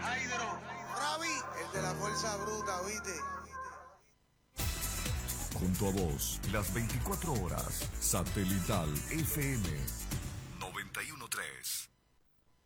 Ravi, el de la fuerza bruta, ¿viste? Junto a vos, las 24 horas, Satelital FM.